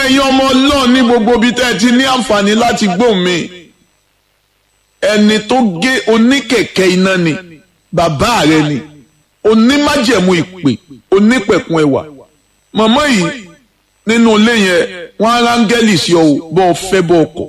ẹ̀yin ọmọ Ọlọ́run ní gbogbo ibi tẹ́ ẹ ti ní àǹfààní láti gbóhùn mi, ẹni tó gé oníkẹ̀kẹ́ iná ni bàbá rẹ ni, onímájẹ̀mú ìpè, onípẹ̀kun ẹwà. màmá yìí nínú ilé yẹn wọ́n á rángẹ́lì sí ọ bọ́ ọ fẹ́ bọ́ ọkọ̀.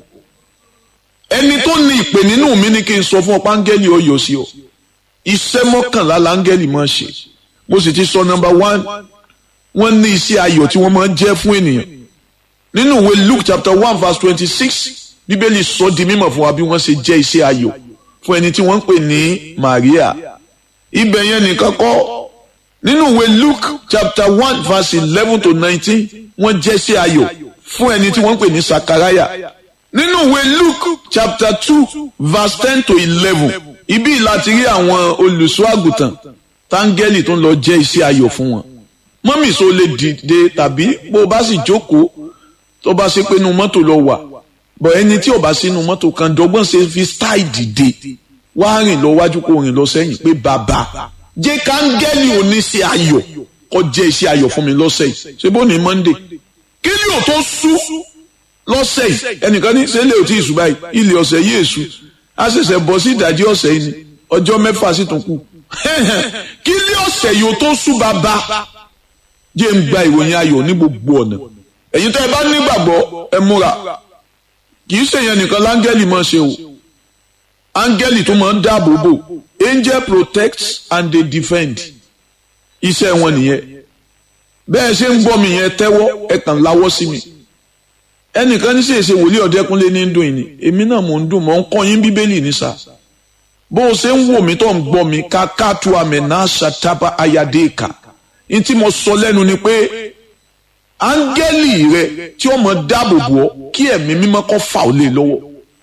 ẹni tó ní ìpè nínú mi ni kí n sọ fún ọ pángẹ́lì ó yọ sí ọ. iṣẹ́ mọ́kànlá láńgẹ́lì máa ń ṣe. mo sì ti sọ number 1, wọ́n ní iṣẹ́ ayọ̀ tí wọ́n máa ń jẹ́ fún ènìyàn. nínú ìwé Luke chapter 1 verse 26 bíbélì sọ di mímọ̀ fún wa bí wọ́n ṣe jẹ́ iṣẹ́ ayọ̀ fún ẹni tí wọ́n ń pè ní Maria. ibẹ̀ yẹn nìkan kọ́, nínú ìwé Luke chapter 1 verse 11 to 19 wọ́n jẹ́ iṣẹ́ ayọ̀ fún ẹni tí wọ́n ń pè ní Sakaraya. nínú ìwé Luke chapter 2 verse 10 to 11 ibi láti rí àwọn olùṣọ́ àgùntàn táńgẹ́lì tó ń lọ jẹ́ iṣẹ́ ayọ̀ fún wọn. mọ́mì so lè dìde tàbí bó bá sì jókòó tó bá ṣe pé inú mọ́tò lọ wà, bọ̀ ẹni tí ò bá sínú mọ́tò kan dọ́gbọ́n ṣe fi style dìde wá rìn lọ wájú kó rìn lọ sẹ́yìn pé bàbá jẹ́ káńgẹ́lì oníṣẹ́ ayọ̀ kó jẹ́ iṣẹ́ ayọ̀ fún mi lọ́sẹ̀ yìí. ṣé bó ní Monday kí ni ò tó sú lọ́sẹ̀ yìí, ẹnìkan ní sẹ́lẹ̀ ò tí ì sú báyìí, ilé ọ̀sẹ̀ yìí èṣù á ṣẹ̀ṣẹ̀ bọ́ sí ìdajì ọ̀sẹ̀ yìí ni ọjọ́ 6 sì tún kù. kí ni ọ̀sẹ̀ yìí ò tó sú bàbá jẹ́ ń gba ìròyìn ayọ̀ ní gbogbo ọ̀nà. ẹ̀yin tẹ́ ẹ bá nígbàgbọ́ ẹ múra, kì í ṣèyàn nìkan láńgẹ́lì máa ṣe o, áńgẹ́lì tó máa ń dáàbò bò, angel protects and they defend, iṣẹ́ wọn nìyẹn. bẹ́ẹ̀ ṣe ń gbọ́ mi yẹn tẹ́wọ́ ẹ kàn láwọ́ sí mi. ẹnìkan ní sì ṣe wòlíì Ọ̀dẹ́kúnlé ní dùn yìí ni, èmi náà mò ń dùn, mò ń kọ́ yín bíbélì ní sà. bó o ṣe ń wò mí tó ń gbọ́ mi ká tu àmì náà ṣàtàbà ayadéka, ní tí mo sọ lẹ́nu ni pé áńgẹ́lì rẹ tí ó máa dáàbò bò ọ́ kí ẹ̀mí mímọ́ kó fà ó lé lọ́wọ́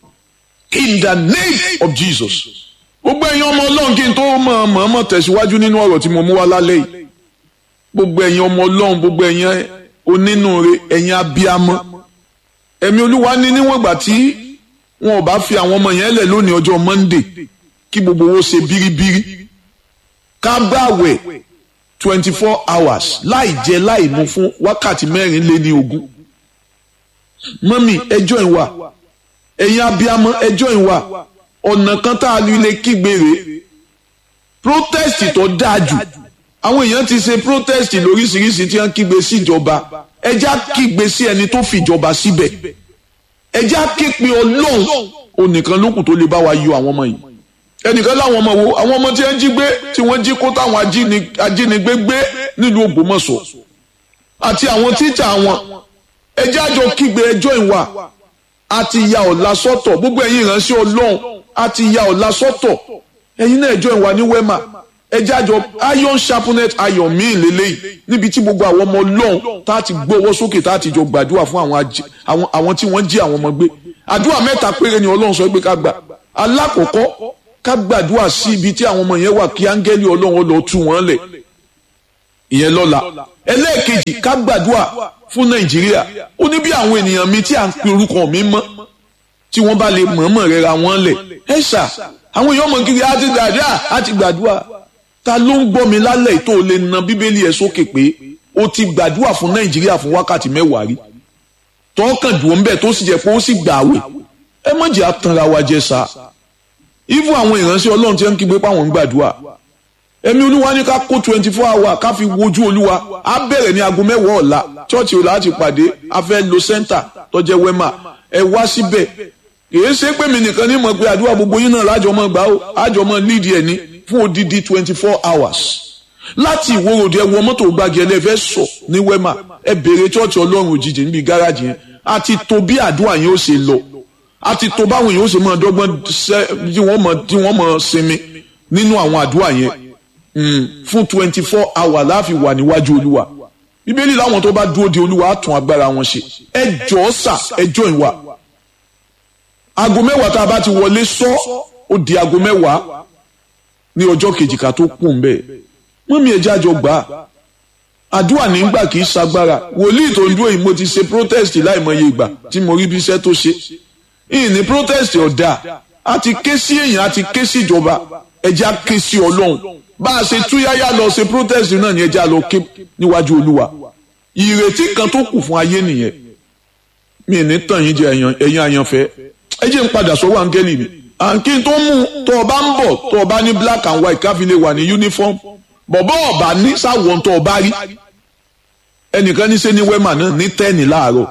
in the name of Jesus. gbogbo ẹ̀yin ọmọ Ọlọ́run kí n tó mọ̀ tẹ̀síwájú nínú ọ̀rọ̀ tí mo mú wá lálẹ́ yìí, gbogbo ẹ̀yin ọmọ Ọlọ́run, gbogbo ẹ̀yin onínúure, ẹ̀yin abiyamọ, ẹ̀mí Olúwa ní níwọ̀n ìgbà tí wọn ò bá fi àwọn ọmọ yẹn lẹ̀ lónìí ọjọ́ Monday kí gbogbo owó ṣe bíríbírí, ká gbààwẹ̀ 24 hours láì jẹ láì mu fún wákàtí 24. mọ́mì ẹjọ́ ìwà, ẹ̀yin abiyamọ ẹjọ́ ìwà, ọ̀nà kan tá a lu ilé kígbèrè protest tó dáa jù. àwọn èèyàn ti ṣe protest lóríṣiríṣi tí wọ́n kígbe sí ìjọba, ẹjá kígbe sí ẹni tó fìjọba síbẹ̀, ẹjá kígbe Ọlọ́run onìkan lókùn tó lè bá wa yọ àwọn ọmọ yìí. ẹnìkan láwọn ọmọ wo, àwọn ọmọ tí wọ́n jí gbé tí wọ́n jí kó táwọn ajínigbé gbé nílùú Ògbómọ̀ṣọ́ àti àwọn tíjà wọn, ẹjẹ́ àjọ kígbe ẹjọ́ ìwà àti ya ọ̀la sọ́tọ̀. gbogbo ẹ̀yin ìránṣẹ́ Ọlọ́run àti ya ọ̀la sọ́tọ̀, ẹ̀yin náà ẹjọ́ ìwà ní Wema, ẹjẹ́ àjọ iron sharpenet iron míì lélẹ́yìí níbi tí gbogbo àwọn ọmọ Ọlọ́run tá a ti gbọ́wọ́ sókè tá a ti jọ gbàdúrà fún àwọn tí wọ́n jí àwọn ọmọ gbé. àdúrà 3 péré ni Ọlọ́run sọ pé ká gbà. alákọ̀ọ́kọ́ ká gbàdúrà sí ibi tí àwọn ọmọ yẹn wà kí áńgẹ́lì Ọlọ́run lọ tú wọn lẹ̀, ìyẹn lọ́la. ẹlẹ́ẹ̀kejì ká gbàdúrà fún Nàìjíríà. ó ní bí àwọn ènìyàn mi tí à ń pe orúkọ mi mọ́ tí wọ́n bá lè mọ̀ọ́mọ̀ rẹ̀ ra wọ́n lẹ̀. ẹ ṣá àwọn èèyàn mọ̀ kiri àti gbàdúrà. ta ló ń gbọ́ mi lálẹ́ tó lè na bíbélì ẹ̀ sókè pé ó ti gbàdúrà fún Nàìjíríà fún wákàtí 10 rí, tọ́kàn dùn ún bẹ́ẹ̀ tó sì jẹ́ pé ó sì gbààwẹ̀. ẹ má jẹ́ àtànra wa jẹ sá. even àwọn ìránṣẹ́ Ọlọ́run tí wọ́n ń kígbe páwọn ń gbàdúrà, ẹ̀mí Olúwa ní ká kó 24 hours ká fi wojú Olúwa. á bẹ̀rẹ̀ ní aago 10 ọ̀la, chọ́ọ̀chì ọ̀la ti pàdé, a fẹ́ lo center tó jẹ́ Wema, ẹ wá síbẹ̀. kìí ṣe pé mi nìkan ní mọ̀ pé àdúrà gbogbo yín náà lájọmọ́ gbà ó, àjọmọ́ lead ẹ̀ ní fún odidi 24 hours. láti ìwòròdì ẹ wọ mọ́tò gbági ẹlẹ́fẹ́ sọ ní Wema, ẹ bèrè chọ́ọ̀chì Ọlọ́run òjijì níbi gáràjì yẹn. àti tó bí àdúrà yẹn ó ṣe lọ, àti tó báwọn yẹn ó ṣe máa dọ́gbọ́n tí wọ́n máa sinmi nínú àwọn àdúrà yẹn fún 24 hours láàfin wà níwájú Olúwa. Bíbélì láwọn tó bá dúró de Olúwa á tún agbára wọn ṣe. ẹ jọ̀ọ́ sà, ẹ join wa. aago 10 tá a bá ti wọlé sọ ó di aago 10 ní ọjọ́ kejì ká tó kún bẹ́ẹ̀. mọ́mí ẹja jọ gbà á. àdúrà nígbà kì í ṣagbára. wòlíì tó ń dúró yìí mo ti ṣe protest láìmọye ìgbà tí mo rí bí iṣẹ́ tó ṣe. ìní protest ọ̀dà, a ti ké sí èèyàn, a ti ké sí ìjọba, ẹja ké sí Ọlọ́run. bá a ṣe túyáyá lọ ṣe protest náà ni ẹja lọ ké níwájú Olúwa. ìrètí kan tó kù fún ayé nìyẹn. mi ní tàn yín jẹ ẹ̀yin àyànfẹ́ ẹ jẹ́ n padà sọ́wọ́ áńgẹ́lì mi àǹkí tó mú tó o bá ń bọ̀ tó o bá ní black and white káfí lè wà ní uniform bọ̀bọ́ ọ̀bà ní sáwọn tó o bá rí ẹnìkan ní sẹ́ni wẹ́mà náà ní 10 láàárọ̀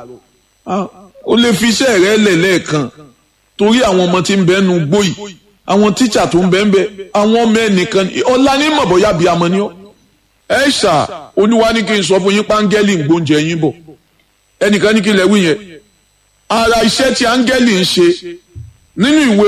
o lè fi iṣẹ́ rẹ lẹ̀ lẹ́ẹ̀kan torí àwọn ọmọ tí ń bẹ nu gbóyì àwọn tíṣà tó ń bẹ ń bẹ àwọn ọmọ ẹnìkan ọ̀la ní mọ̀bọ̀yá bíi amọ̀ ni ọ́ ẹ ṣà oníwá ní kí n sọ fún yín páńgẹ́lì ń gbóúnjẹ yín bọ̀ ẹnìkan ní kí lẹ wí yẹn ara iṣẹ́ tí áńgẹ́lì ń ṣe nínú ìwé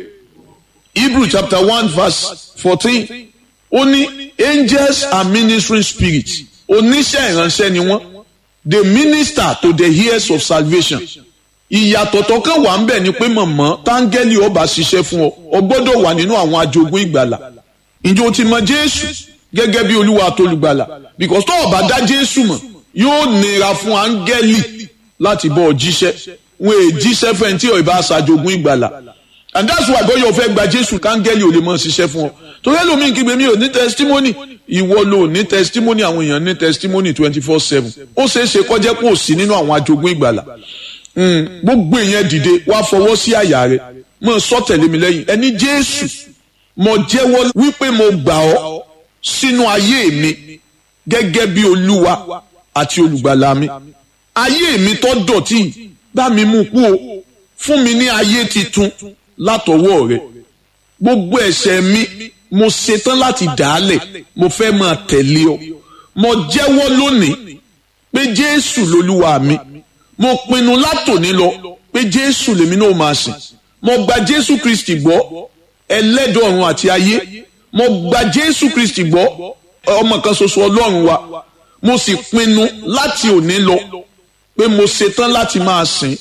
Hebrew chapter 1 verse 14 ó ní angels are ministering spirits oníṣẹ́ ìránṣẹ́ ni wọ́n they minister to the heirs of salvation ìyàtọ̀ tó kàn wà ń bẹ̀ ni pé mọ̀mọ́ táńgẹ́lì ó bá ṣiṣẹ́ fún ọ gbọ́dọ̀ wà nínú àwọn ajogún ìgbàlà ǹjẹ́ o ti mọ Jésù gẹ́gẹ́ bí Olúwa àtolùgbàlà because tó o bá dá Jésù mọ̀ yóò nira fún áńgẹ́lì láti bọ́ ọ jíṣẹ́ wọn è jíṣẹ́ fẹ́ tí ò bá ṣàjogún ìgbàlà and that's why bọ́yọ̀ fẹ́ gba Jésù káńgẹ́lì ò lè mọ̀ ṣiṣẹ́ fún ọ torí ẹlòmíì kígbe mi ò ní testimony ìwọ ló ní testimony àwọn èèyàn ní testimony 24/7 ó ṣeé ṣe kọjá kó o sí nínú àwọn ajogún ìgbàlà gbogbo èèyàn dìde wá fọwọ́ sí àyà rẹ mo sọ tẹ̀lé mi lẹ́yìn ẹni Jésù mo jẹ́wọ́ wípé mo gbà ọ́ sínú ayé mi gẹ́gẹ́ bí Olúwa àti olùgbàlà mi ayé mi tó dọ̀tí bá mi mú kú o fún mi ní ayé titun látọwọ́ rẹ gbogbo ẹ̀ṣẹ̀ mi mo ṣetán láti dàálẹ̀ mo fẹ́ máa tẹ̀lé ọ mo jẹ́wọ́ lónìí pé Jésù lolúwa mi mo pinnu látòní lọ pé Jésù lèmi náà máa sìn mo gba Jésù Kristi gbọ́ ẹlẹ́dàá ọ̀run àti ayé mo gba Jésù Kristi gbọ́ ọmọ kan ṣoṣo Ọlọ́run wa mo sì pinnu láti òní lọ pé mo ṣetán láti máa sìn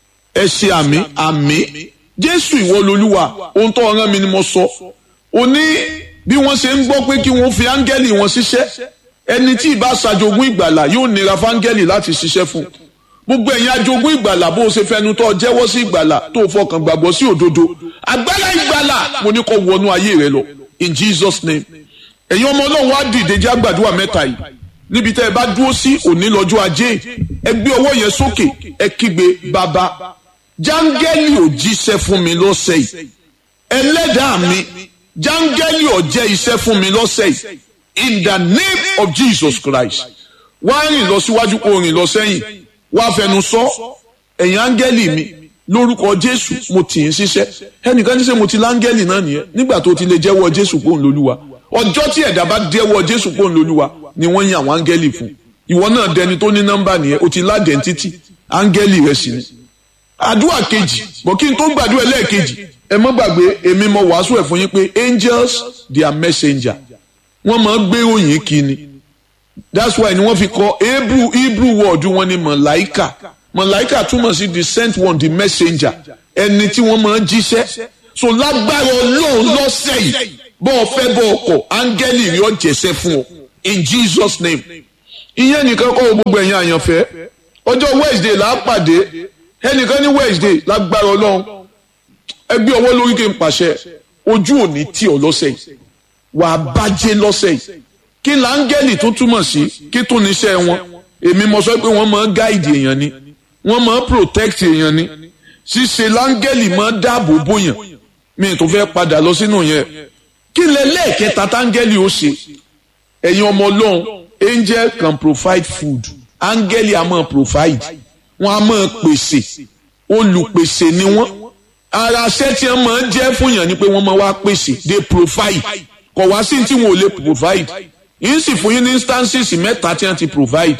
ẹ ṣe àmín Jésù ìwọ lolúwa ohun tó rán mi ni mo sọ ó ní bí wọ́n ṣe ń gbọ́ pé kí wọ́n fi áńgẹ́lì wọn ṣiṣẹ́ ẹni tí ìbá ṣàjogún ìgbàlà yóò nira fáńgẹ́lì láti ṣiṣẹ́ fún gbogbo ẹ̀yin ajogún ìgbàlà bó ṣe fẹnu tó jẹ́wọ́ sí ìgbàlà tó fọkàn gbàgbọ́ sí òdodo agbára ìgbàlà mo ní kó wọnú ayé rẹ lọ in Jesus name ẹ̀yin ọmọ Ọlọ́run wá dìde jẹ́ àgbàdua mẹ́ta yìí níbi tẹ́ ẹ bá dúró sí òní lọ́jọ́ ajé ẹ gbé ọwọ́ yẹn sókè ẹ kígbe bàbá jáńgẹ́lì ò jíṣẹ́ fún mi lọ́sẹ̀ yìí ẹlẹ́dàá mi jáńgẹ́lì ò jẹ́ iṣẹ́ fún mi lọ́sẹ̀ yìí in the name of Jesus Christ wá rìn lọ síwájú kó rìn lọ sẹ́yìn wá fẹnu sọ ẹ̀yin áńgẹ́lì mi lórúkọ Jésù mo tì í ṣiṣẹ́ ẹnìkan ní sẹ́ mo ti láńgẹ́lì náà nìyẹn nígbà tó ti lè jẹ́wọ́ Jésù kó ń lolúwa ọjọ́ tí ẹ̀dá bá jẹ́wọ́ Jésù kó ń lolúwa ni wọ́n yin àwọn áńgẹ́lì fún ìwọ náà dẹni tó ní nọ́mbà nìyẹn o ti ládẹ́ntítì áńgẹ́lì rẹ̀ sì ni àdúrà kejì bọ̀ kí n tó gbàdúrà lẹ́ẹ̀kejì ẹ má gbàgbé èmi mo wàásù ẹ̀ fún yín pé angels they are messenger wọ́n máa gbé òyìn kíni that's why ni wọ́n fi kọ Hebrew word wọn ni mọ̀láìkà túmọ̀ sí the sent one the messenger ẹni tí wọ́n máa jíṣẹ́ so lágbára Ọlọ́run lọ́sẹ̀ yìí bọ́ ọ fẹ́ bọ́ ọkọ̀ áńgẹ́lì rí ọ jẹ́sẹ́ fún ọ in Jesus name ìyẹn nìkan kọ́ gbogbo ẹ̀yin àyànfẹ́ ọjọ́ Wednesday là á pàdé ẹnìkan ní Wednesday lágbára Ọlọ́run ẹgbẹ́ ọwọ́ lórí kí n pàṣẹ ojú òní tí ọ lọ́sẹ̀ yìí wà á bàjẹ́ lọ́sẹ̀ yìí kí láńgẹ́lì tó túmọ̀ sí kí tó níṣẹ́ wọn èmi mo sọ pé wọ́n máa gáìdì èèyàn ni wọ́n máa protect èèyàn ni ṣíṣe láńgẹ́lì máa dáàbò bóyàn mi tó fẹ́ padà lọ sínú yẹn kí lẹ́lẹ́kẹta táńgẹ́lì ó ṣe ẹ̀yin ọmọ Ọlọ́run angel can provide food áńgẹ́lì á máa provide wọ́n á máa pèsè olùpèsè ni wọ́n ara iṣẹ́ tí wọ́n máa jẹ́ fún yàn ni pé wọ́n máa wá pèsè they provide kò wá sí tí wọn ò lè provide yìí sì fún yín ní instances mẹ́ta tí wọ́n ti provide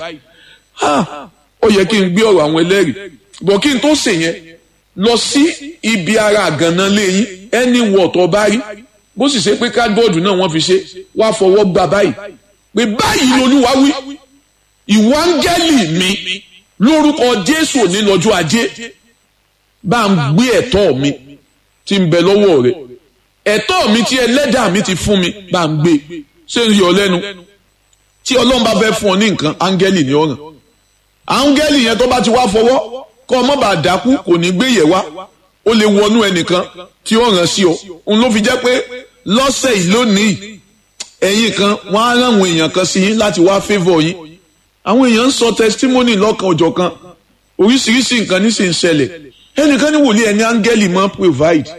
ó yẹ kí n gbé ọ̀rọ̀ àwọn ẹlẹ́rìí bọ̀ kí n tó ṣe yẹn lọ sí ibi ara àgànná lẹ́yìn ẹni wọ̀ tó bá rí bó sì ṣe pé cardboard náà wọ́n fi ṣe wá fọwọ́ gbà báyìí pé báyìí lolúwa wí ìwọ áńgẹ́lì mi lórúkọ Jésù òní lọ́jọ́ ajé bá ń gbé ẹ̀tọ́ mi tí ń bẹ lọ́wọ́ rẹ̀ ẹ̀tọ́ mi tí ẹlẹ́dàá mi ti fún mi bá ń gbé ṣé ń yọ lẹ́nu tí Ọlọ́run bá fẹ́ fún ọ ní nǹkan áńgẹ́lì ni ọ̀ràn áńgẹ́lì yẹn tó bá ti wá fọwọ́ kọ́ ọmọ bá dákú kò ní gbé yẹ̀ wá ó lè wọnú ẹnìkan tí ó ràn sí ọ òun ló fi jẹ́ pé lọ́sẹ̀ yìí lónìí ẹ̀yin kan wọ́n á rán àwọn èèyàn kan sí yín láti wá favour yín àwọn èèyàn ń sọ testimony lọ́kan ọjọ́ kan oríṣiríṣi nǹkan ní sì ń ṣẹlẹ̀ ẹnìkan ní wòlíì ẹni áńgẹ́lì máa provide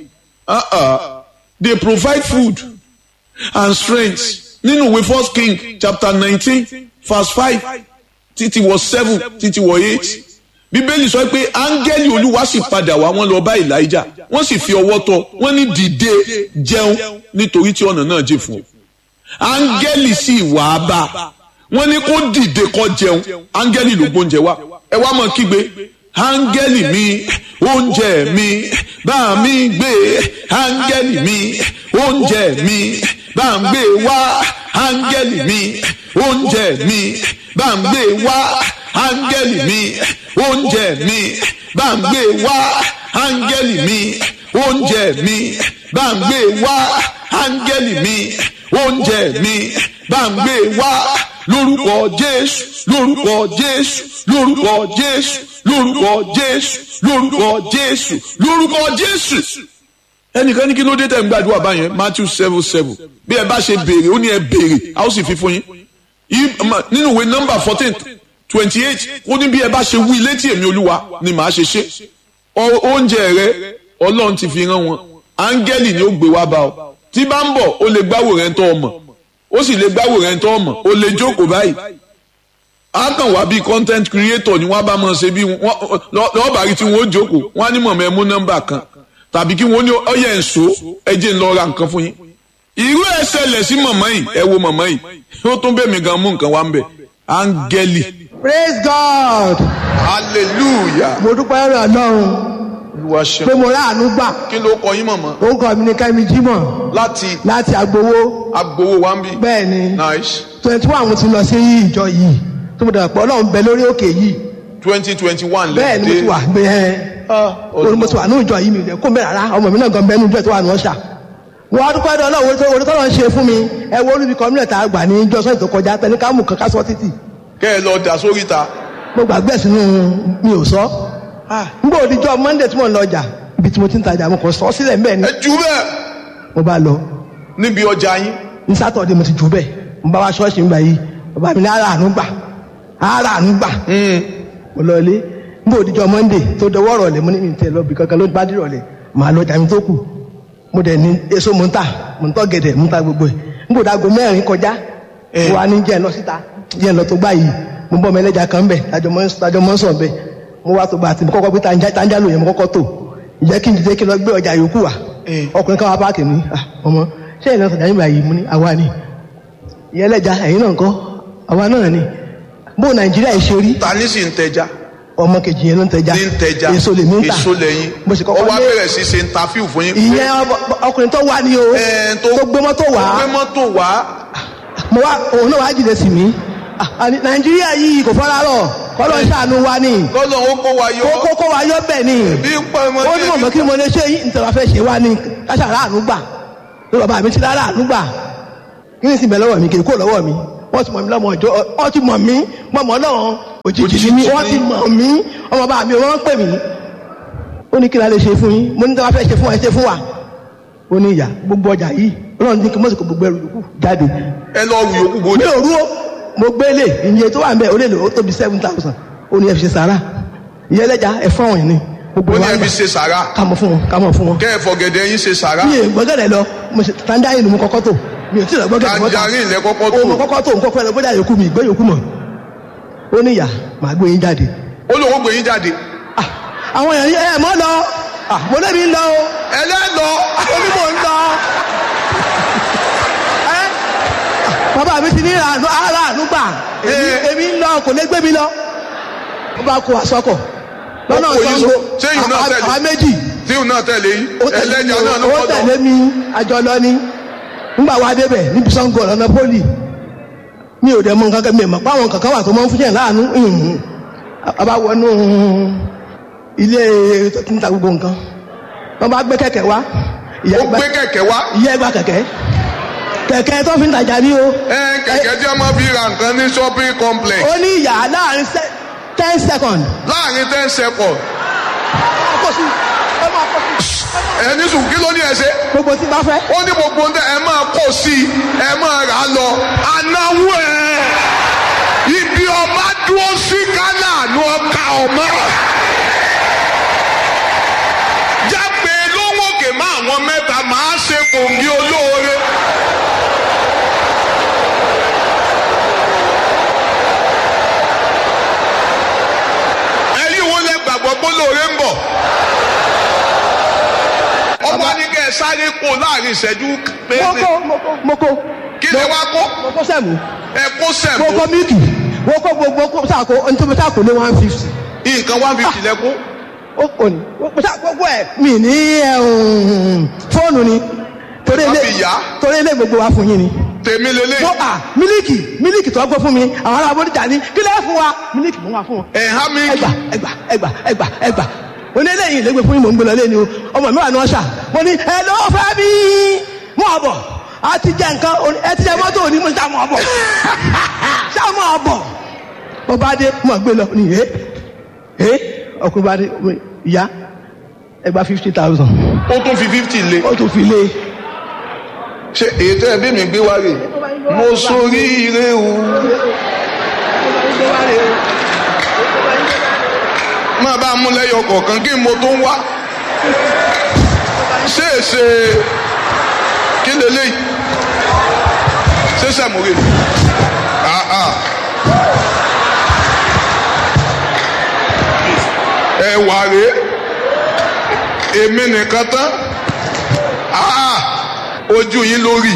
they provide food and strength nínú ìwé 1 King chapter 19 verse 5 títí wọ 7 títí wọ 8 bíbélì sọ pé áńgẹ́lì olúwa sì padà wá wọ́n lọ bá Èlíjà wọ́n sì fi ọwọ́ tọ́ wọ́n ní dìde jẹun nítorí tí ọ̀nà náà jìn fún ọ áńgẹ́lì sì wá bá wọ́n ní kó dìde kó jẹun áńgẹ́lì ló gbóúnjẹ wá ẹ wá mọ̀ kígbe áńgẹ́lì mi oúnjẹ mi bá mi gbé áńgẹ́lì mi oúnjẹ mi bá ń gbé wá áńgẹ́lì mi oúnjẹ mi bá ń gbé wá áńgẹ́lì mi oúnjẹ mi bá ń gbé wá áńgẹ́lì mi oúnjẹ mi bá ń gbé wá áńgẹ́lì mi oúnjẹ mi bá ń gbé wá lórúkọ Jésù lórúkọ Jésù lórúkọ Jésù lórúkọ Jésù lórúkọ Jésù lórúkọ Jésù. ẹnìkan ní kí ló dé tẹ̀ ń gbàdúrà báyẹn Matthew 7:7 bí ẹ bá ṣe béèrè ó ní ẹ béèrè a ó sì fi fún yín nínú ìwé nọ́mbà 14:28 ó ní bí ẹ bá ṣe wí létí èmi Olúwa ni màá ṣe ṣe oúnjẹ rẹ Ọlọ́run ti fi rán wọn áńgẹ́lì ni ó gbé wá bá ọ tí bá ń bọ̀ ó lè gbáwò rẹ̀ ń tọ́ ọmọ ó sì lè gbáwò rẹ̀ ń tọ́ ọmọ ó lè jókòó báyìí á kàn wá bíi content creator ni wọ́n bá máa ṣe bí lọ́ọ̀bà rí tí wọ́n ó jókòó wọ́n á ní mọ̀mọ́ ẹ mú nọ́mbà kan tàbí kí wọ́n ní ọyẹ ǹso ẹ jẹ́ ń lọ ra nǹkan fún yín irú ẹ̀ ṣẹlẹ̀ sí mọ̀mọ́ yìí ẹ wo mọ̀mọ́ yìí ó tún bẹ̀ mí gan mú nǹkan wá ń bẹ̀ áńgẹ́lì. Praise God. Hallelujah. Mo dúpẹ́ rẹ̀ Ọlọ́run pé mo ráàánú gbà. Kí ló kọ yín mọ̀mọ́? Orúkọ mi ni Kẹ́mi Jímọ̀. Láti Agbowó. Agbowó wa ń bí. Bẹ́ẹ̀ni. Nice. 21 mo ti lọ sí ìjọ yìí tó mo dàgbà pé Ọlọ́run bẹ lórí òkè yìí. 2021 lẹ́yìn. Bẹ́ẹ̀ni mo ti wà bẹ́ẹ̀. Mo ti wà ní ìjọ yìí mi ò kó bẹ́ẹ̀ rárá ọmọ mi náà gan bẹ́ẹ̀ ní ìjọ tó wà ní ọ̀ṣà. Wọ́n á dúpẹ́ Ọlọ́run orí tọ́lọ́ ń ṣe fún mi ẹ wo olúbi kọ́mílẹ̀tà àgbà ní ìjọ sọ́ọ̀tì tó kọjá pẹ̀lú kámù kankan sọ títì. Kẹ́ ẹ lọ dà sórí ta. Mo gbàgbé sínú mi ò sọ. Nígbà òdìjọ́ Monday tí mo ń lọ ọjà ibi tí mo ti ń tajà mo kàn sọ sílẹ̀ mbẹ́ ni. Ẹ jù bẹ́ẹ̀. Mo bá lọ. Níbi ọjà yín. Ní Sátọ̀dé mo ti jù bẹ́ẹ̀. Mo bá wá ṣọ́ọ̀ṣì nígbà yìí. Bàbá mi ní àràánú gbà. Mo lọ ilé. Nígbà òdìjọ́ Monday tó dọwọ́ rọ̀lẹ́ mo ní mi tẹ̀ lọ bí kankan ló bá dì rọ̀lẹ́. Màá lọ jàmí tó kù. Mo dẹ̀ ní èso mo ń tà gẹ̀dẹ̀ mo ń ta gbogbo ẹ̀. Nígbà òdàgò 4 kọjá. Mo wá ní jẹ́ lọ síta. Jẹ́ lọ tó gbá yìí. Mo bọ́ mẹ́lẹ́jà kan bẹ̀. Tajọ mọ́ sọ̀ bẹ̀. Mo wá tó gbà tí mo kọ́kọ́ gbé tanja lóye mo kọ́kọ́ tó. Ìjẹ́ kí n dìde kí n lọ gbé ọjà yòókù wá. Ọkùnrin kan wá páàkì ní ọmọ ṣé ìlànà sọ̀jà nígbà yìí mo ní àwa ni. Ìyẹn lẹ́jà ẹ̀yin náà kọ́ àwa náà ni. Bó Nàìjíríà ṣe rí. Ta ní sì ń tẹja. Ọmọ kejì yẹn ló ń tẹja. Ní ń tẹja. Èso lè mí ń tà. Èso lẹ́yìn. Mo sì kọ́kọ́ lé. Ó wá bẹ̀rẹ̀ sí ṣe interview fún yín. Ìyẹn ọkùnrin tó wá ní o. Tó gbé mọ́tò wá. Mo wá òun náà wá jìnnà sí mi. Nàìjíríà yìí kò fọ́nrán rọ̀ kọ́lọ́ ṣàánú wa ni. Kọ́lọ́ ó kó wa yọ. Kó wa yọ bẹ́ẹ̀ ni. Bí ń pa ọmọdé. Ó ní mọ̀mọ́ kí mo lè ṣe yìí nítorí wàá fẹ́ ṣe wá ní káṣà ráàánú gbà. Ní bàbá mi ti ráàánú gbà. Kí ni sì bẹ̀ lọ́wọ́ mi kì í kó lọ́wọ́ mi. Wọ́n ti mọ̀ mí lọ́mọ ọjọ́ wọ́n ti mọ̀ mí mọ̀mọ́ náà òjijì ni wọ́n ti mọ̀ mí ọmọ bàbá mi wọ́n pè mí. Ó ní kí la lè ṣe fún yín mo ní tí wọ́n fẹ́ ṣe fún wa ṣe fún wa. Ó ní ìyá gbogbo ọjà yìí Ọlọ́run ní kí mọ́sìkò gbogbo ẹrù yòókù jáde. Ẹ lọ wù yòókù bó dé. Mi ò rú mo gbélé iye tó wà ń bẹ ó lè lò ó tóbi 7,000 ó ní ẹ fi ṣe sàrà ìyẹn lẹ́jà ẹ̀fọ́ wọ̀nyí ni gbogbo wa ó ní ẹ fi ṣe sàrà kámọ̀ fún wọn. kẹ́ ẹ fọ̀gẹ̀dẹ̀ yín ṣe sàrà. mi ò gbọ́gẹ̀dẹ̀ lọ mo ṣe tanjarin mo kọ́kọ́ tó mi ò tí ì lọ gbọ́gẹ̀dẹ̀ mọ́ta tanjarin lẹ kọ́kọ́ tó. o mo kọ́kọ́ tó nǹkan fẹ́rẹ̀ bóyá yòókù mi ìgbé yòókù mọ̀ ó ní ìyá màá gbé yín jáde. ó lóun gbé yín jáde. àwọn èèyàn ẹ mọ́ lọ mo lé mi lọ o. ẹ lẹ́ lọ. ó ní mò ń lọ. bàbá mi ti ní aráàlú gbà èmi ń lọ kò lè gbé mi lọ ó bá kó aṣọkọ lọ́nà Ṣàngó àwa méjì tíhùn náà tẹ̀lé yín ẹlẹ́jà náà ló ó tẹ̀lé mi àjọ lọ ní nígbà wa débẹ̀ níbi Ṣàngó lọ́nà pólì mi ò dẹ̀ mọ nǹkan kan mi mọ̀ páwọn kankan wà tó máa ń fún yẹn láàánú bàbá wọnú ilé tó ń ta gbogbo nǹkan wọ́n bá gbé kẹ̀kẹ́ wá ìyá ẹgbà kẹ̀kẹ́ tó fi ń tajà ní o. Kẹ̀kẹ́ tí a máa fi ra nǹkan ní shopping complex. Ó ní ìyá láàrin 10 seconds. Láàrin 10 seconds. Ẹni sùn kí ló ní ẹ ṣe. Gbogbo tí bá fẹ́. Ó ní gbogbo ẹ máa kó sí i ẹ máa rà á lọ. Anáwó ẹ̀ ibi ọba dúró sí Ghana ní ọkà ọmọ. olóore ń bọ̀. ọba ní kẹ́ ẹ sáré kó láàrin ìṣẹ́jú péréte. mo kó. kí lè wá kó. mo kó sẹ́mu. ẹ kó sẹ̀mú. mo kó mílìkì. mo kó gbogbo sáàkó nítorí sáàkó ní 150. nǹkan 150 lẹ kó. ó kò ní gbogbo ẹ̀ mi ní fóònù ni. torí ilé gbogbo wa fún yín ni. tèmi lélẹ̀. mílìkì tó gbọ́ fún mi àwọn ará Bódìjà ní kí lẹ́ fún wa mílìkì mú wa fún wọn. ẹ̀hán mílìkì. ẹgbà onílé yìí lẹ́gbẹ̀ẹ́ fún yín mò ń gbé lọ lé ni o ọmọ mi wà ní ọ̀ṣà mo ní ẹ lọ́wọ́ fẹ́ bí mú ọ̀bọ̀ a ti jẹ nǹkan ẹ ti jẹ mọ́tò òní mo ṣá mọ́ ọ̀bọ̀ ṣá mọ́ ọ̀bọ̀ mo bá dé mo gbé lọ ní ọkùnrin bá dé ìyá ẹgbà 50,000. ó tún fi 50 lé. ó tún fi lé. ṣe ètò ẹbí mi gbé wá rè mo sórí ire o. máa bá a mú lẹ́yọ kọ̀ọ̀kan kí mo tó ń wá. ṣé kí lélẹ́yìí ṣé sàmúrè ẹ wà rè èmi nìkan tán ojú yín lórí.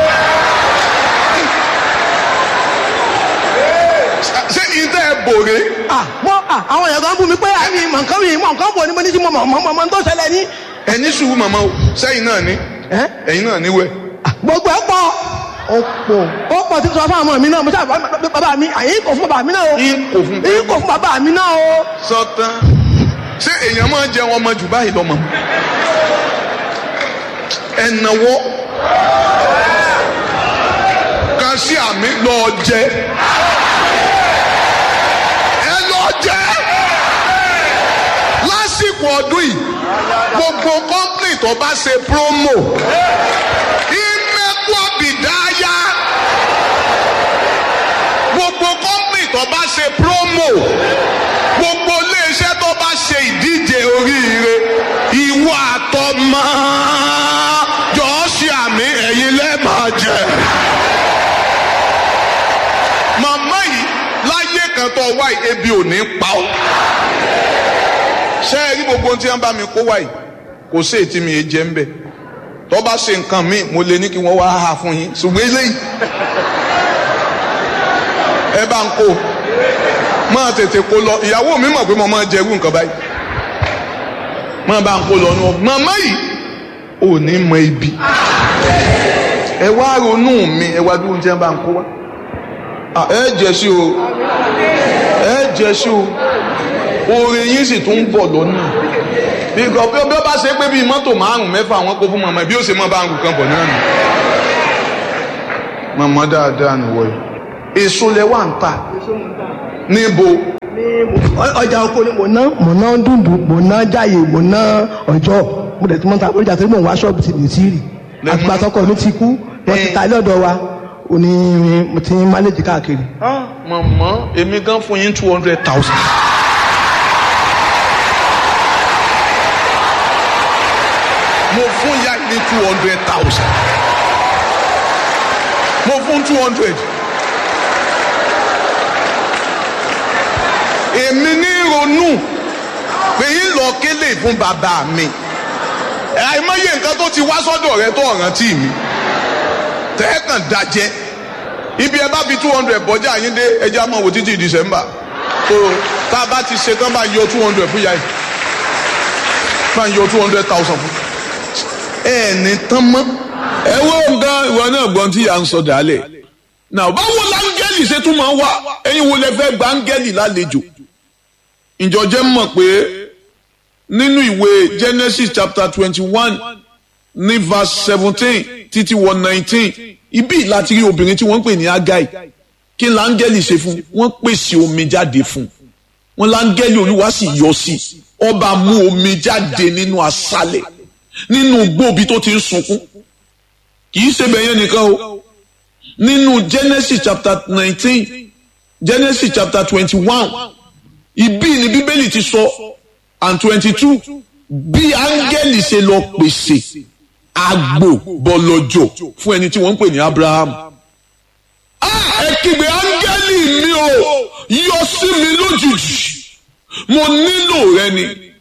ṣé ìtẹ́ ẹ bòrè. àwọn èèyàn kan bú mi pé àmì mọ̀nkán bò ní mo ní sí mọ̀ tó ṣẹlẹ̀ ní. ẹni sùúrù màmá o sẹ́yìn náà ní. ẹ̀yin náà níwẹ̀. gbogbo ẹ̀ pọ̀ ó pọ̀ tí sọ fún àwọn mi náà mo sábà bàbá mi àyìn kò fún bàbá mi náà o. yín kò fún bàbá mi náà o. sọtán ṣé èèyàn máa jẹ wọn mọ jù báyìí lọ mọ. ẹnáwó kan sí àmì lọ jẹ ẹ lọ jẹ lásìkò ọdún yìí gbogbo kọ́ńpìnì tó bá ṣe promo ìmẹ́kù àbìdáyà gbogbo kọ́ńpìnì tó bá ṣe promo gbogbo iléeṣẹ́ tó bá ṣe ìdíje oríire ìwọ àtọmọ jọ̀ọ́ ṣe àmì ẹ̀yin lẹ́ẹ̀máa jẹ. màmá yìí láyé kan tó wá ebi ò ní pa ọ́. ṣé ẹ rí gbogbo ohun tí wọ́n bá mi kó wá yìí kò sí ètí mi jẹ́ ń bẹ̀. tó bá ṣe nǹkan míì mo lè ní kí wọ́n wá hà fún yín ṣùgbọ́n eléyìí ẹ bá ń kó máa tètè kó lọ ìyàwó mi mọ̀ pé mo máa jẹrú nǹkan báyìí máa bá ń kó lọ ní ọ màmá yìí ò ní mọ ibi ẹ wá ronú mi ẹ wá dúró jẹ́ bá ń kó wá ẹ jẹ sí o ẹ jẹ sí o oore yín sì tún ń bọ̀ lọ́nà bí ó bá ṣe pé bíi mọ́tò 5-6 wọn kó fún màmá bí ó ṣe máa bá ń rù kan bọ̀ náà nù màmá dáadáa nìwọ yìí èso lẹ wà ń tà níbo. ọjà oko ni mo ná dùndùn mo ná jáyè mo ná ọjọ́ mo dẹ̀ tí mo ń ta ọjà tó ní mò ń wá ṣọ́ọ̀bù ti nìtìrì àgbà tọkọ mi ti kú wọ́n ti ta ilé ọ̀dọ̀ wa òní mo ti ń mánéjì káàkiri. màmá èmi gan fún yín 200,000. mo fún ya ní 200,000. mo fún 200. èmi ní ronú pé yín lọ kélé fún bàbá mi àìmọye nǹkan tó ti wá sọ́dọ̀ rẹ tó rántí mi tẹ́ẹ̀kàn dájẹ́ ibi ẹ bá fi 200 bọ́jà yín dé ẹjẹ́ àmọ́ wò títí December tó tá a bá ti ṣe tán bá yọ 200 fún yá yìí bá yọ 200,000 fún ẹ ní tán mọ́. ẹ wo nǹkan ìwọ náà gbọ́n tí à ń sọ dálẹ̀ náà báwo láńgẹ́lì ṣe tún máa ń wá ẹ̀yin wo lẹ fẹ́ gba áńgẹ́lì lálejò ìjọjẹ́ mọ̀ pé nínú ìwé Genesis chapter 21 ní verse 17 títí wọ 19 ibi láti rí obìnrin tí wọ́n ń pè ní Agai kí láńgẹ́lì ṣe fún wọ́n pèsè omi jáde fún wọn láńgẹ́lì Olúwa sì yọ sí ọba mú omi jáde nínú aṣálẹ̀ nínú gbòòbí tó ti ń sunkún kì í ṣe bẹ̀yẹn nìkan o nínú Genesis chapter 19 Genesis chapter 21 ibi ni Bíbélì ti sọ and 22 bí áńgẹ́lì ṣe lọ pèsè àgbò bọ̀lọ̀jọ̀ fún ẹni tí wọ́n ń pè ní Abraham. ẹ kígbe áńgẹ́lì mi o yọ sí mi lójijì mo nílò rẹ ni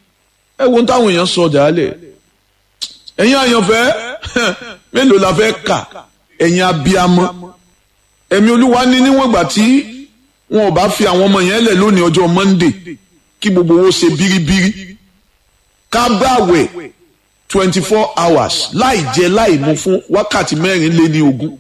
ẹ wo táwọn èèyàn sọ dálẹ̀ ẹ̀yin àyànfẹ́ mélòó la fẹ́ kà ẹ̀yin abiyamọ ẹ̀mí olúwa ní níwọ̀n ìgbà tí wọn ò bá fi àwọn ọmọ yẹn lẹ̀ lónìí ọjọ́ Monday kí gbogbo owó ṣe bíríbírí ká gbààwẹ̀ 24 hours láì jẹ láì mu fún wákàtí 24.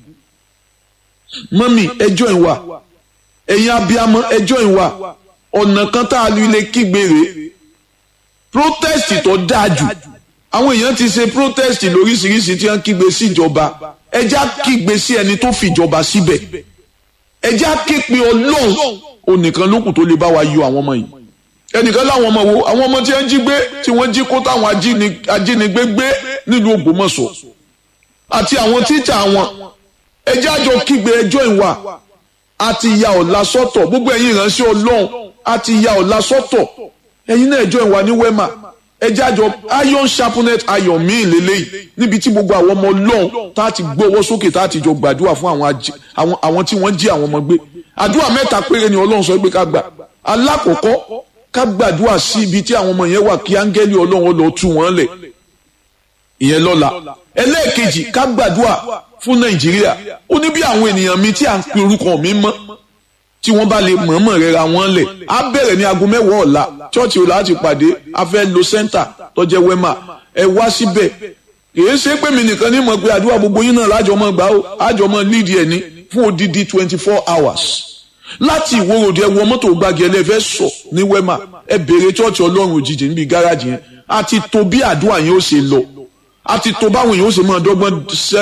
mọ́mì ẹjọ́ ìwà ẹ̀yin abiyamọ ẹjọ́ ìwà ọ̀nà kan tá a lè kígbe rèé protest tó dáa jù àwọn èèyàn ti ṣe protest lóríṣiríṣi tí wọ́n kígbe sí ìjọba ẹjá kígbe sí ẹni tó fìjọba síbẹ̀ ẹjá kígbe Ọlọ́run onìkan lókùn tó lè bá wa yọ àwọn ọmọ yìí ẹnìkan láwọn ọmọ wo àwọn ọmọ tí wọ́n jí gbé tí wọ́n jí kó táwọn ajínigbé gbé nílùú Ògbómọ̀ṣọ́ àti àwọn tíṣà wọn ẹjá jọ kígbe ẹjọ́ ìwà àti ya ọ̀la sọ́tọ̀ gbogbo ẹ̀yin ìránṣẹ́ Ọlọ́run àti ya ọ̀la sọ́tọ̀ ẹ̀yin náà ẹjọ́ ìwà ní wẹ́mà ẹjẹ́ àjọ iron sharpenet iron míì lélẹ́yìí níbi tí gbogbo àwọn ọmọ Ọlọ́run tá a ti gbọ́wọ́ sókè tá a ti jọ gbàdúrà fún àwọn tí wọ́n jí àwọn ọmọ gbé àdúrà 3 péré ni Ọlọ́run sọ pé ká gbà alákọ̀ọ́kọ́ ká gbàdúrà sí ibi tí àwọn ọmọ yẹn wà kí áńgẹ́lì Ọlọ́run lọ tú wọn lẹ̀ ìyẹn lọ́la ẹlẹ́ẹ̀kejì ká gbàdúrà fún Nàìjíríà ó ní bí àwọn ènìyàn mi tí à ń pe orúkọ mi mọ́ tí wọ́n bá lè mọ̀ọ́mọ̀ rẹra wọn lẹ̀ á bẹ̀rẹ̀ ní aago 10 ọ̀la chọ́ọ̀chì ọ̀la ti pàdé a fẹ́ lo center tó jẹ́ wema ẹ wá síbẹ̀ kìí ṣe pé mi nìkan ní mọ̀ pé àdúrà gbogbo yín náà lájọ mọ́ gbà ó àjọ mọ́ lead ẹ̀ ní fún odidi 24 hours láti ìwòròdì ẹwọ mọ́tò gbági ẹlẹ́fẹ́ sọ ní wema ẹ bèrè chọ́ọ̀chì Ọlọ́run òjijì níbi gáràjì yẹn àti tó bí àdúrà yẹn ó ṣe lọ àti tó báwọn yẹn ó ṣe máa dọ́gbọ́n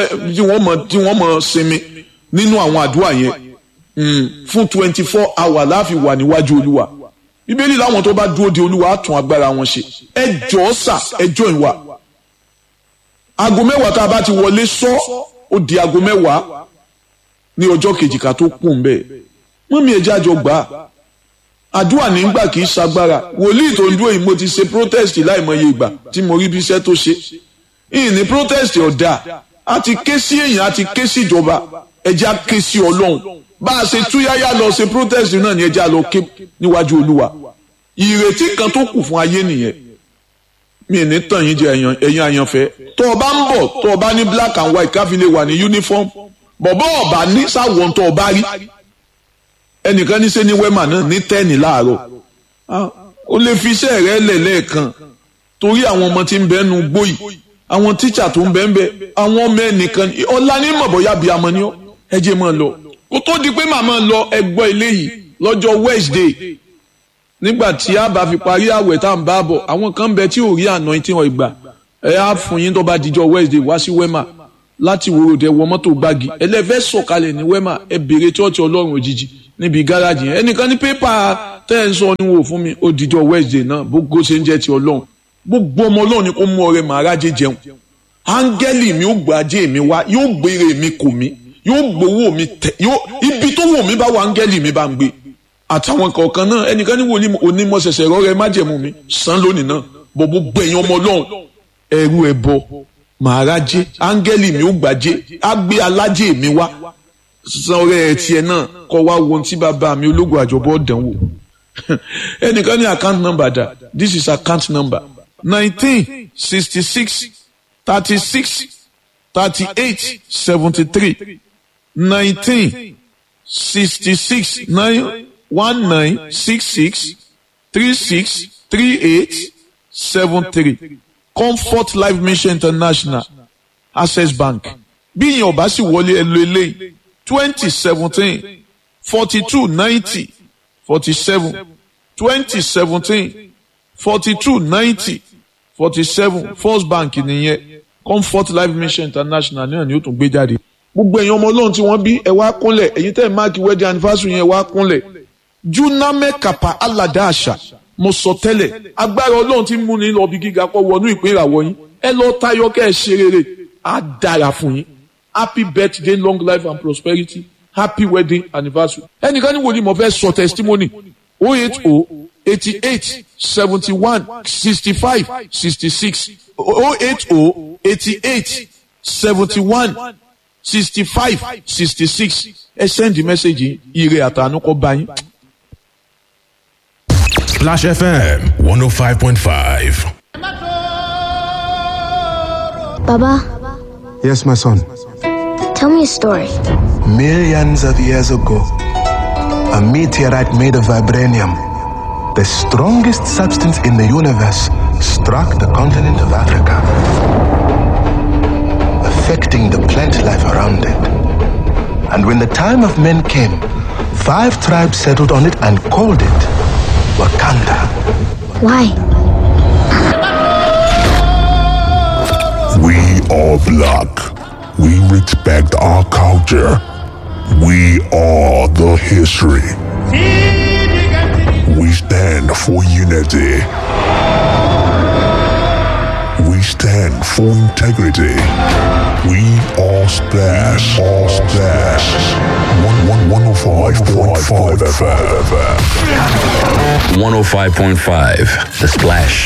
tí wọ́n mọ̀ sinmi nínú àwọn àdúrà yẹn fún 24 hours láàfi wà níwájú Olúwa Bíbélì láwọn tó bá dúró de Olúwa á tún agbára wọn ṣe ẹjọ́ sà ẹjọ́ ìwà aago 10 tá a bá ti wọlé sọ ó di aago 10 ní ọjọ́ kejì ká tó kù ń bẹ́ẹ̀ mọ́mí ẹjẹ́ àjọ gbà á àdúrà nígbà kì í ṣagbára wòlíì tó ń dúró yìí mo ti ṣe protest láìmọye ìgbà tí mo rí bí iṣẹ́ tó ṣe ìyìn ní protest ọ̀dà a ti ké sí èèyàn a ti ké sí ìjọba ẹjẹ́ á ké sí Ọlọ́run bá a ṣe túyáyá lọ ṣe protest náà ni ẹjẹ́ á lọ ké níwájú Olúwa ìrètí kan tó kù fún ayé nìyẹn mi ní tàn yín jẹ ẹ̀yin àyànfẹ́ tó o bá ń bọ̀ tó o bá ní black and white káfí lè wà ní uniform bọ̀bọ̀ ọ̀bà ní sáwọn tó o bá rí ẹnìkan ní ṣe ní wema náà ní 10 láàárọ̀ o lè fi iṣẹ́ rẹ lẹ̀ lẹ́ẹ̀kan torí àwọn ọmọ tí ń bẹ nu gbóyì àwọn tíṣà tó ń bẹ ń bẹ àwọn ọmọ ẹnìkan ọ̀la ní mọ̀bọ̀yá bíi amọ̀ ni ọ́ ẹ jẹ́ mọ́ lọ kó tó di pé màmá lọ ẹgbọ́ eléyìí lọ́jọ́ Wednesday nígbà tí a bá fi parí àwẹ̀ tá à ń bá bọ̀ àwọn kan bẹ tí ò rí anointing oil ìgbà ẹ á fún yín tó bá dijọ́ Wednesday wá sí wema láti wòròdẹ wọ mọ́tò gbági ẹlẹ́fẹ́ sọ̀kalẹ̀ ní wema ẹ bèrè chọ́ọ̀chì Ọlọ́run òjijì níbi gáràjì yẹn ẹnìkan ní pépà tẹ́ ẹ̀ ń sọ ni wò fún mi ó dijọ́ Wednesday náà gbogbo ṣe ń jẹ́ ti Ọlọ́run gbogbo ọmọ Ọlọ́run ni kó mú ọrẹ màrájẹ jẹun áńgẹ́lì mi ó gbàjẹ́ mi wá yóò gbére mi kò mí yóò gbowó mi tẹ yóò ibi tó wò mí bá wà áńgẹ́lì mi bá ń gbé àtàwọn kọ̀ọ̀kan náà ẹnìkan ní wòlíì onímọ̀ ṣẹ̀ṣẹ̀ rọ́rẹ́ májẹ̀mú mi san lónìí náà bọ̀bọ̀ gbẹ̀yìn ọmọ Ọlọ́run ẹrú ẹbọ màrájẹ áńgẹ́lì mi ó gbàjẹ́ á gbé alájẹ mi wá san ọrẹ tiẹ̀ náà kọ́ wá wo tí bàbá mi ológun àjọbọ̀ dánwò ẹnìkan ní account number dà this is account number 1966 36 38 73 1966 1966 36 38 73 Comfort Life Mission International Access Bank bí ìyẹn ọba sì wọlé ẹlò eléyìí 2017 42 90 47 2017 42 90 47 First Bank nìyẹn Comfort Life Mission International náà ni ó tún gbé jáde gbogbo èèyàn ọmọ Ọlọ́run tí wọ́n bí ẹ wá kúnlẹ̀ èyí tẹ́ ẹ̀ máàkì wedding anniversary yẹn wá kúnlẹ̀ juname kapa alada àṣà mo sọ tẹ́lẹ̀ agbára Ọlọ́run tí ń mú ní lọ bí gíga kọ́ wọnú ìpín ìràwọ̀ yín ẹ lọ tayọ kẹ́ ẹ ṣe rere á dára fún yín happy birthday long life and prosperity happy wedding anniversary ẹnìkan ní wòlíì mo fẹ́ sọ testimony 080 88 71 65 66 080 88 71 65 66 ẹ send the message ire àtànú kó bá yín. Splash FM 105.5. Baba, Yes, my son. tell me a story. Millions of years ago, a meteorite made of vibranium, the strongest substance in the universe, struck the continent of Africa, affecting the plant life around it. And when the time of men came, 5 tribes settled on it and called it Wakanda. Why? We are black. We respect our culture. We are the history. We stand for unity. We stand for integrity. We are Splash. All Splash. 105.5 FM. 105.5 The Splash.